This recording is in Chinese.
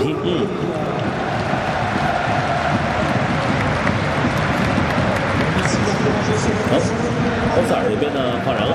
听。好，欧塞尔这边呢，换人